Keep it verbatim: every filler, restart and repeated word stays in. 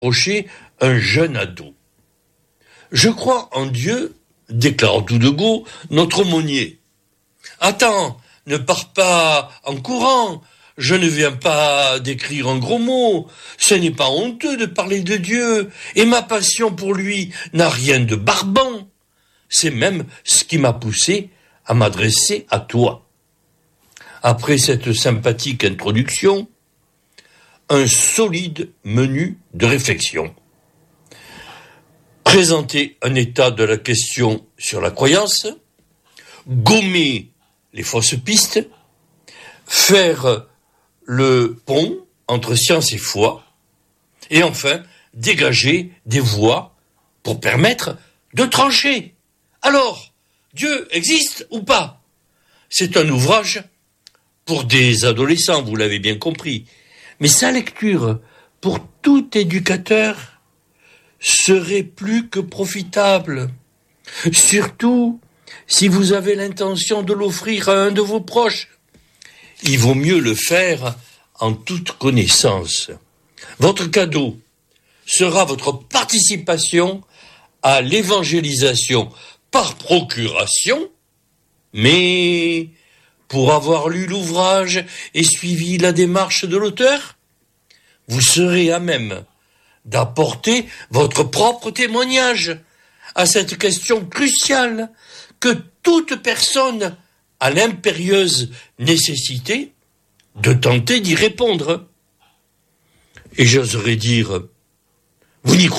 approchait un jeune ado. « Je crois en Dieu, déclare Doudegaud, notre aumônier. Attends, ne pars pas en courant, je ne viens pas d'écrire un gros mot, ce n'est pas honteux de parler de Dieu, et ma passion pour lui n'a rien de barbant. C'est même ce qui m'a poussé à m'adresser à toi. » Après cette sympathique introduction, un solide menu de réflexion. Présenter un état de la question sur la croyance, gommer les fausses pistes, faire le pont entre science et foi, et enfin dégager des voies pour permettre de trancher. Alors, Dieu existe ou pas? C'est un ouvrage pour des adolescents, vous l'avez bien compris, mais sa lecture pour tout éducateur serait plus que profitable, surtout si vous avez l'intention de l'offrir à un de vos proches. Il vaut mieux le faire en toute connaissance. Votre cadeau sera votre participation à l'évangélisation par procuration, mais pour avoir lu l'ouvrage et suivi la démarche de l'auteur, vous serez à même d'apporter votre propre témoignage à cette question cruciale que toute personne a l'impérieuse nécessité de tenter d'y répondre. Et j'oserais dire, vous n'y croyez pas ?